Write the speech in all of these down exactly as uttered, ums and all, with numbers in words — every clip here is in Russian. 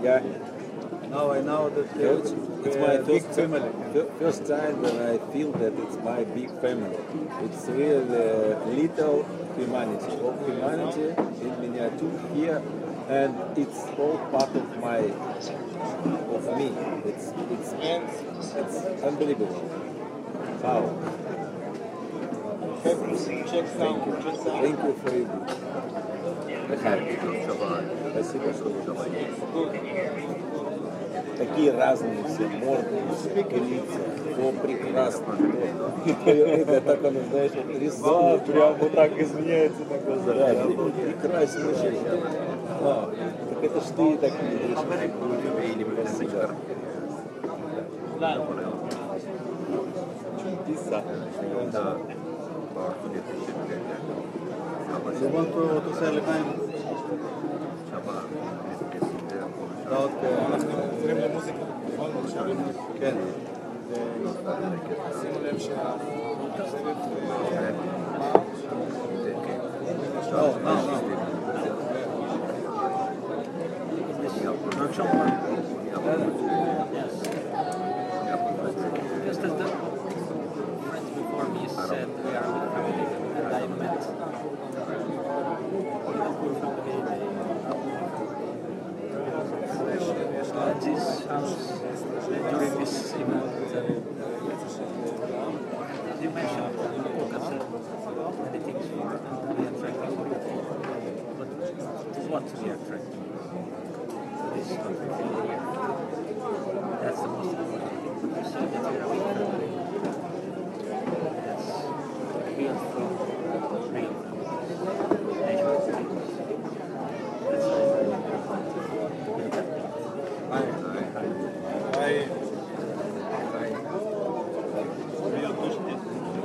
Yeah. Now I know that Yeah, uh, It's, it's uh, my big first, family. fir- first time when I feel that it's my big family. It's really little humanity. All humanity in miniature here, and it's all part of my, of me. It's it's it's unbelievable. Wow. Check Thank sound, you. check sound. Thank you for it. Спасибо. Такие разные все морды, лица, то прекрасно, то это так оно, знаешь, рисует, прям вот так изменяется на глазах. Да, ты прекрасный же. А, так это ж ты так видишь. Спасибо. Писа. You want to, to sell a kind? Without קוראים למוזיקה, נכון? כן. שימו לב שהסרט Oh, no, no. Just as the friends before me said, we are with family, and I met people from the at this house during this event. As you mentioned, Luca said many things for and be attractive for you. But what to be attractive? This is what we feel here. That's the most important thing. You said that we are a weak family. That's built from real natural things. That's Hi. Hi. Real Pushkin.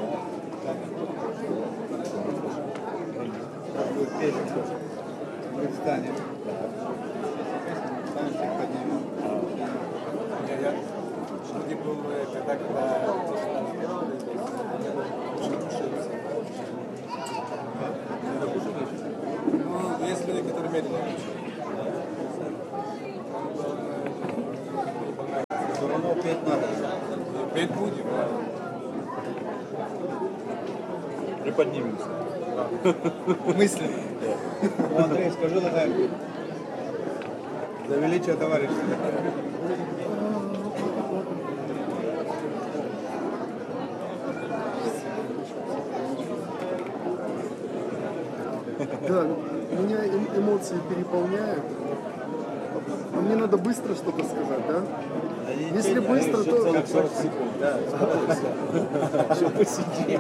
Мы встанем. Встанем, всех поднимем. Я не был тогда, когда ну, есть люди, которые медленно учат. Все равно петь надо. Петь будем. Приподнимемся. Мысли. Ну, Андрей, скажи такая. За величие товарища. Да, меня эм- эмоции переполняют. А мне надо быстро что-то сказать, да? Если быстро, то... Целых сорок секунд. Да, все посидим.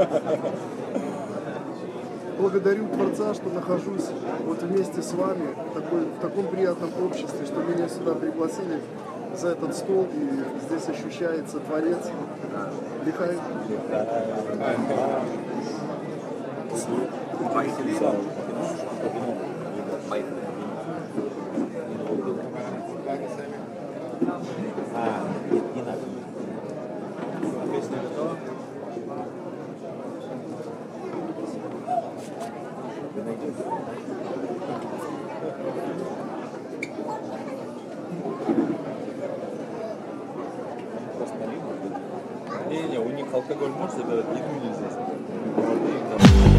Благодарю Творца, что нахожусь вот вместе с вами в, такой, в таком приятном обществе, что меня сюда пригласили за этот стол, и здесь ощущается Творец. Лихай. А, нет, не надо. Песня готова? Вы найдете? Просто налил. Не-не, у них алкоголь можно забирать, еду нельзя.